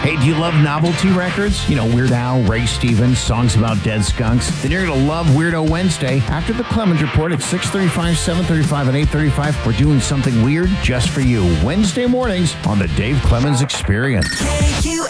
Hey, do you love novelty records? You know, Weird Al, Ray Stevens, songs about dead skunks? Then you're going to love Weirdo Wednesday. After the Clemens Report at 6:35, 7:35, and 8:35, we're doing something weird just for you. Wednesday mornings on the Dave Clemens Experience.